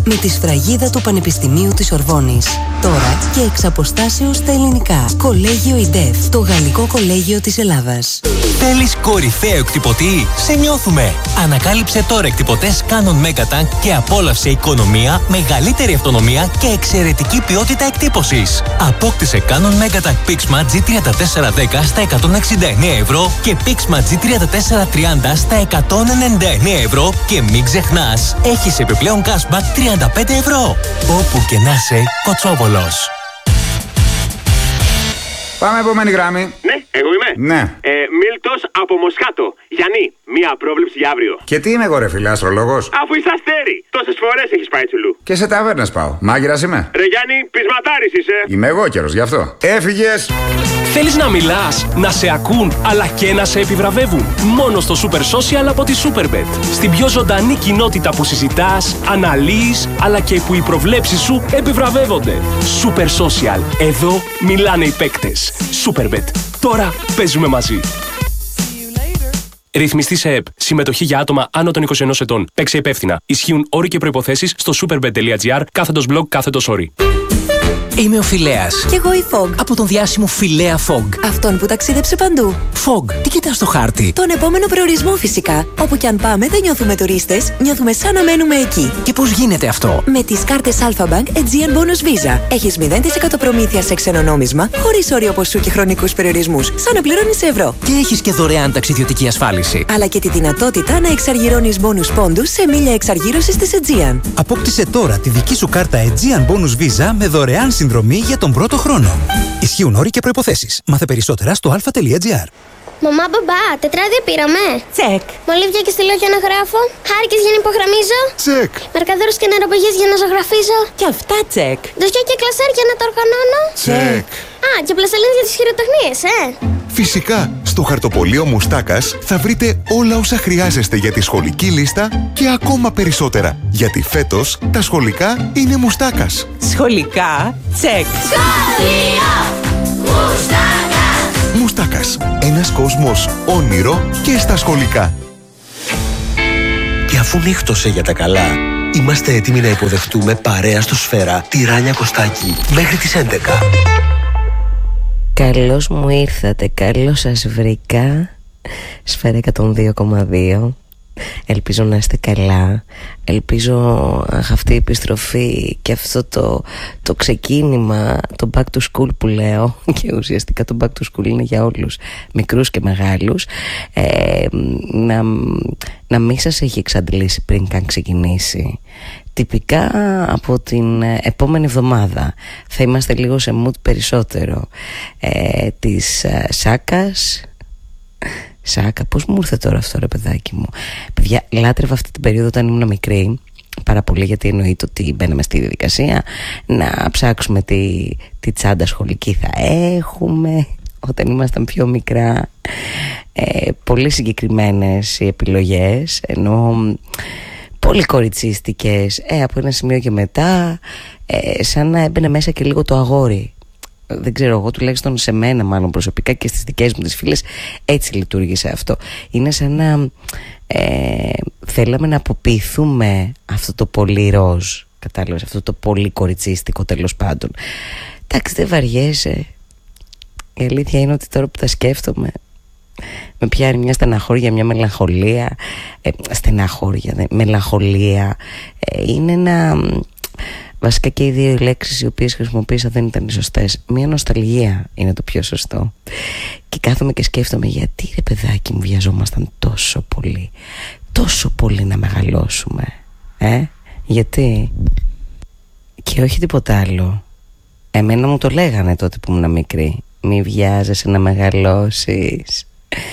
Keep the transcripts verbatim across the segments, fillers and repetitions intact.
με τη σφραγίδα του Πανεπιστημίου της Σορβόνης. Τώρα και εξ αποστάσεως στα ελληνικά. Κολέγιο ΙΝΤΕΦ, το γαλλικό κολέγιο της Ελλάδας. Θέλεις κορυφαίο εκτυπωτή? Σε νιώθουμε! Ανακάλυψε τώρα εκτυπωτές Canon Megatank και απόλαυσε οικονομία, μεγαλύτερη αυτονομία και εξαιρετική ποιότητα εκτύπωσης. Απόκτησε Canon Megatank Pixma τζι τριάντα τέσσερα δέκα στα εκατόν εξήντα εννέα ευρώ και Pixma τζι τριάντα τέσσερα τριάντα στα εκατόν ενενήντα εννέα ευρώ και μην ξεχνάς, έχεις επιπλέον cashback τριάντα πέντε ευρώ. Όπου και να είσαι, Κοτσόβολος. Πάμε επόμενη γράμμη. Ναι, εγώ είμαι. Ναι. Ε, Μίλτος από Μοσχάτο. Γιάννη, μία πρόβλεψη για αύριο. Και τι είμαι εγώ, ρε φίλε, αστρολόγος? Αφού είσαι αστέρι, τόσες φορές έχεις πάει τσουλού. Και σε ταβέρνες πάω. Μάγειρας είμαι. Ρε Γιάννη, πεισματάρης είσαι. Είμαι εγώ καιρός, γι' αυτό. Έφυγες. Θέλεις να μιλάς, να σε ακούν, αλλά και να σε επιβραβεύουν? Μόνο στο Super Social από τη Superbet. Στην πιο ζωντανή κοινότητα που συζητάς, αναλύεις, αλλά και που οι προβλέψεις σου επιβραβεύονται. Super Social. Εδώ μιλάνε οι παίκτες. Superbet. Τώρα παίζουμε μαζί. Ρυθμιστή σε ΕΠ. Συμμετοχή για άτομα άνω των είκοσι ενός ετών. Παίξε υπεύθυνα. Ισχύουν όροι και προϋποθέσεις στο superbet.gr κάθετος blog κάθετος όροι. Είμαι ο Φιλέας. Κι εγώ η Fog. Από τον διάσημο Φιλέα Fog. Αυτόν που ταξίδεψε παντού. Fog, τι κοιτάς στο χάρτη? Τον επόμενο προορισμό φυσικά. Όπου κι αν πάμε δεν νιώθουμε τουρίστες, νιώθουμε σαν να μένουμε εκεί. Και πώς γίνεται αυτό? Με τις κάρτες Alpha Bank Aegean Bonus Visa. Έχεις μηδέν τοις εκατό προμήθεια σε ξένο νόμισμα, χωρίς όριο ποσού και χρονικούς περιορισμούς, σαν να πληρώνεις ευρώ. Και έχεις και δωρεάν ταξιδιωτική ασφάλιση. Αλλά και τη δυνατότητα να εξαργυρώνεις bonus πόντους σε μίλια εξαργύρωσης της Aegean. Απόκτησε τώρα τη δική σου κάρτα Aegean Bonus Visa με δωρεάν συνδρομή για τον πρώτο χρόνο. Ισχύουν όροι και προϋποθέσεις. Μάθε περισσότερα στο alpha.gr. Μαμά, μπαμπά, τετράδια πήραμε. Τσεκ. Μολύβια και στυλό για να γράφω. Χάρηκες για να υπογραμμίζω. Τσεκ. Μαρκαδόρους και νεροπηγές για να ζωγραφίζω. Και αυτά τσεκ. Δοσιά και κλασέρ για να τα οργανώνω. Τσεκ. Α, και πλαστελίνες για τις χειροτεχνίες, ε. Φυσικά, στο χαρτοπολείο Μουστάκας θα βρείτε όλα όσα χρειάζεστε για τη σχολική λίστα και ακόμα περισσότερα. Γιατί φέτος τα σχολικά είναι Μουστάκας. Σχολικά τσεκ. Σχολείο Μουστάκας. Μουστάκας. Ένας κόσμος όνειρο και στα σχολικά. Και αφού νύχτωσε για τα καλά, είμαστε έτοιμοι να υποδεχτούμε παρέα στο Σφαίρα τη Ράνια Κωστάκη μέχρι τις έντεκα. Καλώς μου ήρθατε, καλώς σας βρήκα. Σφαίρα εκατόν δύο κόμμα δύο. Ελπίζω να είστε καλά. Ελπίζω αυτή η επιστροφή και αυτό το, το ξεκίνημα, το back to school που λέω, και ουσιαστικά το back to school είναι για όλους, μικρούς και μεγάλους, ε, να, να μην σας έχει εξαντλήσει πριν καν ξεκινήσει. Τυπικά από την επόμενη εβδομάδα θα είμαστε λίγο σε mood περισσότερο ε, της ε, Σάκας. Σάκα, πώς μου ήρθε τώρα αυτό, ρε παιδάκι μου? Παιδιά, λάτρευα αυτή την περίοδο όταν ήμουν μικρή πάρα πολύ, γιατί εννοείται ότι μπαίναμε στη διαδικασία να ψάξουμε τι, τι τσάντα σχολική θα έχουμε όταν ήμασταν πιο μικρά. ε, Πολύ συγκεκριμένες οι επιλογές, ενώ πολύ κοριτσίστικες. ε, Από ένα σημείο και μετά ε, σαν να έμπαινε μέσα και λίγο το αγόρι. Δεν ξέρω, εγώ τουλάχιστον σε μένα μάλλον προσωπικά και στις δικές μου τις φίλες έτσι λειτουργήσε αυτό. Είναι σαν να ε, θέλαμε να αποποιηθούμε αυτό το πολύ ροζ, κατάλαβες, αυτό το πολύ κοριτσίστικο τέλος πάντων. Εντάξει, δεν βαριέσαι. Η αλήθεια είναι ότι τώρα που τα σκέφτομαι με πιάνει μια στεναχώρια, μια μελαγχολία. ε, Στεναχώρια, μελαγχολία. ε, Είναι ένα... Βασικά και οι δύο λέξεις οι οποίες χρησιμοποίησα δεν ήταν οι σωστές. Μια νοσταλγία είναι το πιο σωστό. Και κάθομαι και σκέφτομαι, γιατί ρε παιδάκι μου βιαζόμασταν τόσο πολύ, τόσο πολύ να μεγαλώσουμε, ε? Γιατί? Και όχι τίποτα άλλο. Εμένα μου το λέγανε τότε που ήμουν μικρή. Μη βιάζεσαι να μεγαλώσεις.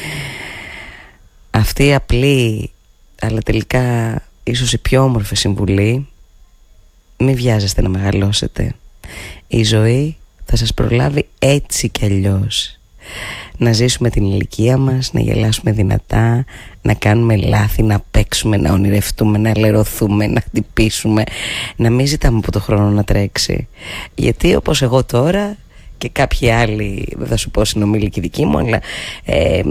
Αυτή η απλή, αλλά τελικά ίσως η πιο όμορφη συμβουλή: μη βιάζεστε να μεγαλώσετε. Η ζωή θα σας προλάβει έτσι κι αλλιώς. Να ζήσουμε την ηλικία μας, να γελάσουμε δυνατά, να κάνουμε λάθη, να παίξουμε, να ονειρευτούμε, να λερωθούμε, να χτυπήσουμε, να μην ζητάμε από το χρόνο να τρέξει. Γιατί όπως εγώ τώρα και κάποιοι άλλοι, δεν θα σου πω συνομήλικοι δικοί μου, αλλά ε,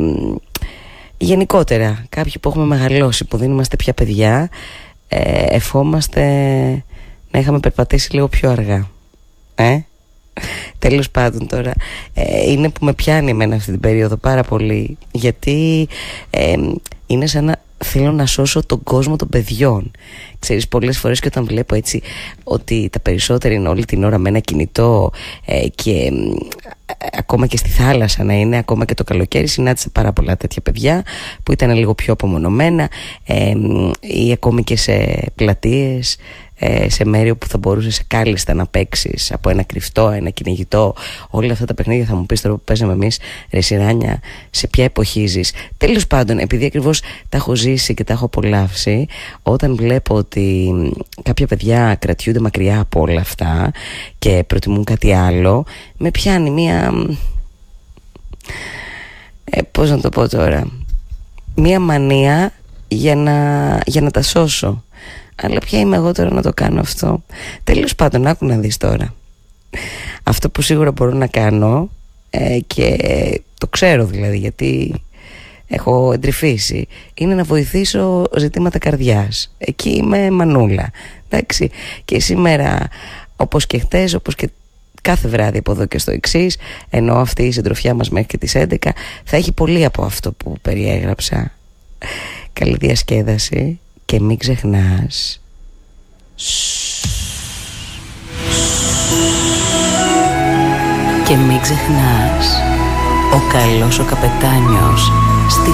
γενικότερα κάποιοι που έχουμε μεγαλώσει, που δεν είμαστε πια παιδιά, ε, ευχόμαστε να είχαμε περπατήσει λίγο πιο αργά. Ε? Τέλος πάντων τώρα, ε, είναι που με πιάνει εμένα αυτή την περίοδο πάρα πολύ, γιατί ε, είναι σαν να θέλω να σώσω τον κόσμο των παιδιών. Ξέρεις, πολλές φορές και όταν βλέπω έτσι ότι τα περισσότερα είναι όλη την ώρα με ένα κινητό ε, και ε, ακόμα και στη θάλασσα να είναι, ακόμα και το καλοκαίρι συνάντησα πάρα πολλά τέτοια παιδιά που ήταν λίγο πιο απομονωμένα ε, ή ακόμη και σε πλατείες, σε μέρη όπου θα μπορούσες κάλλιστα να παίξεις από ένα κρυφτό, ένα κυνηγητό, όλα αυτά τα παιχνίδια. Θα μου πεις τώρα που παίζαμε εμείς, ρε Σιράνια, σε ποια εποχή ζεις? Τέλος πάντων, επειδή ακριβώς τα έχω ζήσει και τα έχω απολαύσει, όταν βλέπω ότι κάποια παιδιά κρατιούνται μακριά από όλα αυτά και προτιμούν κάτι άλλο, με πιάνει μία ε, πώς να το πω τώρα, μία μανία για να, για να τα σώσω. Αλλά ποια είμαι εγώ τώρα να το κάνω αυτό? Τέλος πάντων, άκου να δεις τώρα. Αυτό που σίγουρα μπορώ να κάνω ε, και το ξέρω δηλαδή, γιατί έχω εντρυφήσει, είναι να βοηθήσω ζητήματα καρδιάς. Εκεί είμαι μανούλα, εντάξει. Και σήμερα, όπως και χτες, όπως και κάθε βράδυ από εδώ και στο εξής, ενώ αυτή η συντροφιά μας μέχρι και τις έντεκα θα έχει πολύ από αυτό που περιέγραψα. Καλή διασκέδαση. Και μην ξεχνάς. Και μην ξεχνάς, ο καλός ο καπετάνιος